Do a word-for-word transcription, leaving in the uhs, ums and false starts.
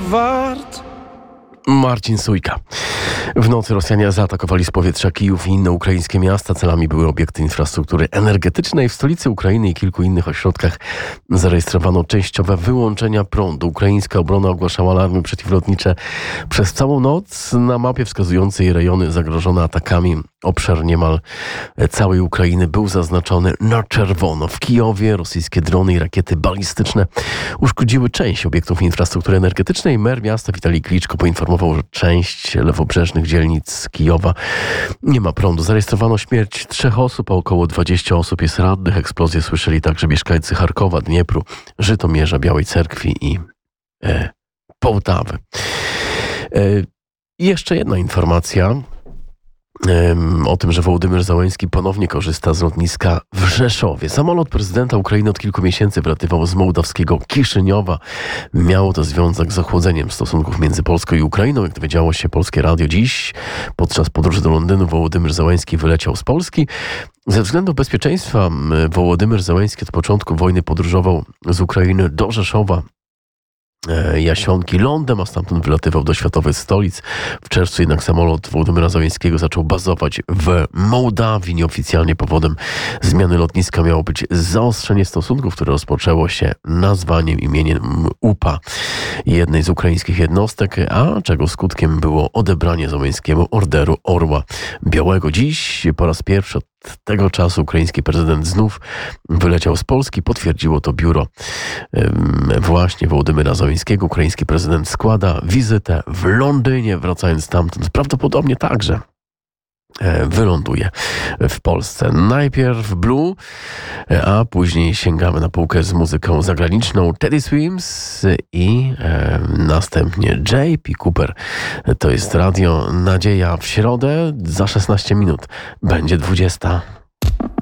wart. Marcin Sujka. W nocy Rosjanie zaatakowali z powietrza Kijów i inne ukraińskie miasta. Celami były obiekty infrastruktury energetycznej. W stolicy Ukrainy i kilku innych ośrodkach zarejestrowano częściowe wyłączenia prądu. Ukraińska obrona ogłaszała alarmy przeciwlotnicze przez całą noc. Na mapie wskazującej rejony zagrożone atakami obszar niemal całej Ukrainy był zaznaczony na czerwono. W Kijowie rosyjskie drony i rakiety balistyczne uszkodziły część obiektów infrastruktury energetycznej. Mer miasta Witalij Kliczko poinformował, że część lewobrzeżnych dzielnic Kijowa nie ma prądu. Zarejestrowano śmierć trzech osób, a około dwudziestu osób jest rannych. Eksplozje słyszeli także mieszkańcy Charkowa, Dniepru, Żytomierza, Białej Cerkwi i e, Połtawy. E, jeszcze jedna informacja o tym, że Wołodymyr Zełenski ponownie korzysta z lotniska w Rzeszowie. Samolot prezydenta Ukrainy od kilku miesięcy wlatywał z mołdawskiego Kiszyniowa. Miało to związek z ochłodzeniem stosunków między Polską i Ukrainą. Jak dowiedziało się Polskie Radio dziś, podczas podróży do Londynu Wołodymyr Zełenski wyleciał z Polski. Ze względów bezpieczeństwa Wołodymyr Zełenski od początku wojny podróżował z Ukrainy do Rzeszowa, Jasionki lądem, a stamtąd wylatywał do światowych stolic. W czerwcu jednak samolot Wołodymyra Zełenskiego zaczął bazować w Mołdawii. Nieoficjalnie powodem zmiany lotniska miało być zaostrzenie stosunków, które rozpoczęło się nazwaniem imieniem U P A jednej z ukraińskich jednostek, a czego skutkiem było odebranie Zełenskiemu Orderu Orła Białego. Dziś po raz pierwszy od tego czasu ukraiński prezydent znów wyleciał z Polski. Potwierdziło to biuro właśnie Wołodymyra Zełenskiego. Ukraiński prezydent składa wizytę w Londynie, wracając stamtąd prawdopodobnie także wyląduje w Polsce. Najpierw Blue, a później sięgamy na półkę z muzyką zagraniczną Teddy Swims i e, następnie J P Cooper. To jest Radio Nadzieja w środę. Za szesnaście minut będzie dwudziesta.